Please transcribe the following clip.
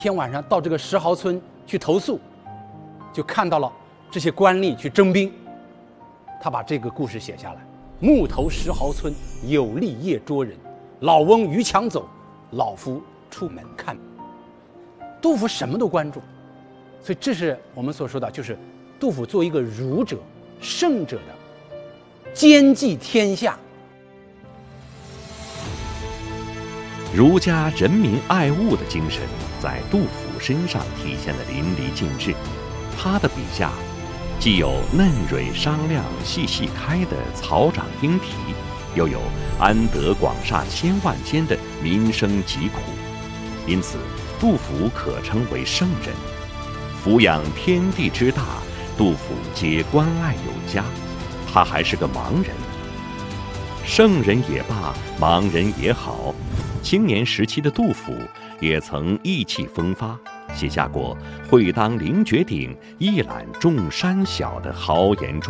天晚上到这个石壕村去投宿，就看到了这些官吏去征兵，他把这个故事写下来。木头石壕村有吏夜捉人，老翁逾墙走，老夫出门看。杜甫什么都关注，所以这是我们所说的，就是杜甫作为一个儒者、圣者的兼济天下。 儒家人民爱物的精神在杜甫身上体现得淋漓尽致。他的笔下既有嫩蕊商量细细开的草长莺啼，又有安得广厦千万间的民生疾苦，因此杜甫可称为圣人。抚养天地之大，杜甫皆关爱有加，他还是个盲人。圣人也罢，盲人也好，青年时期的杜甫也曾意气风发，写下过“会当凌绝顶，一览众山小”的豪言壮语。